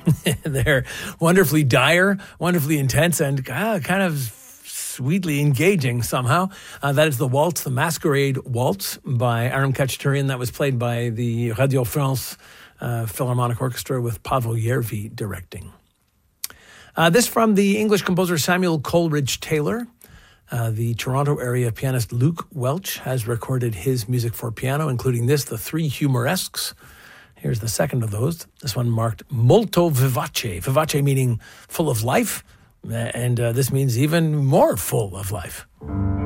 They're wonderfully dire, wonderfully intense, and kind of sweetly engaging somehow. That is the waltz, the Masquerade Waltz by Aram Khachaturian. That was played by the Radio France Philharmonic Orchestra with Pavel Yervi directing. This from the English composer Samuel Coleridge Taylor. The Toronto area pianist Luke Welch has recorded his music for piano, including this, the Three Humoresques. Here's the second of those. This one marked molto vivace. Vivace meaning full of life, and this means even more full of life.